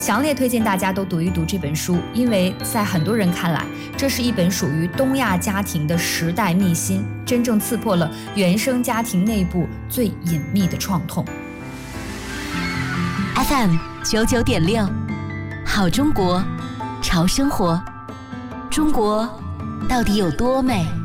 强烈推荐大家都读一读这本书，因为在很多人看来，这是一本属于东亚家庭的时代秘辛，真正刺破了原生家庭内部最隐秘的创痛。 FM 99.6，好中国，潮生活。中国到底有多美？